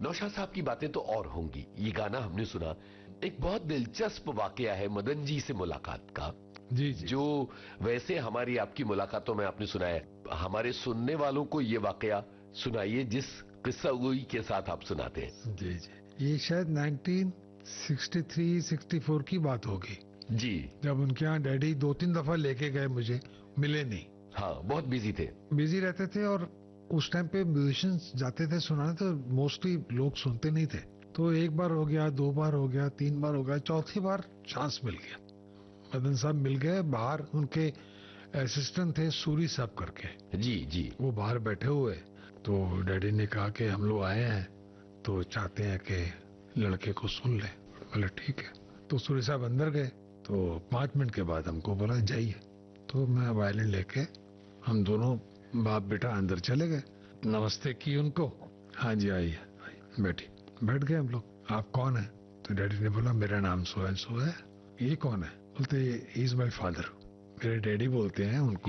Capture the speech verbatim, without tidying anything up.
नौशाद साहब की बातें तो और होंगी। ये गाना हमने सुना, एक बहुत दिलचस्प वाकया है मदन जी से मुलाकात का, जी जी, जो वैसे हमारी आपकी मुलाकातों में आपने सुनाया है। हमारे सुनने वालों को ये वाकया सुनाइए जिस किस्सा गोई के साथ आप सुनाते हैं। जी जी। ये शायद nineteen sixty three sixty four की बात होगी जी। जब उनके यहाँ डैडी दो तीन दफा लेके गए, मुझे मिले नहीं। हाँ, बहुत बिजी थे। बिजी रहते थे और उस टाइम पे म्यूजिशियंस जाते थे सुनाने, तो मोस्टली लोग सुनते नहीं थे। तो एक बार हो गया, दो बार हो गया, तीन बार हो गया, चौथी बार चांस मिल गया। मदन साहब मिल गए बाहर, उनके असिस्टेंट थे सूरी साहब करके। जी जी। वो बाहर बैठे हुए, तो डैडी ने कहा कि हम लोग आए हैं तो चाहते हैं कि लड़के को सुन ले। बोले ठीक है। तो सूरी साहब अंदर गए, तो पांच मिनट के बाद हमको बोला जाइए। तो मैं वायलिन लेके हम दोनों बाप बेटा अंदर चले गए। नमस्ते की उनको, हाँ जी आइए आइए, बैठी बैठ गए हम लोग। आप कौन है? तो डैडी ने बोला मेरा नाम सो एंड सो है। ये कौन है? बोलते ही इज माय फादर। मेरे डैडी बोलते हैं उनको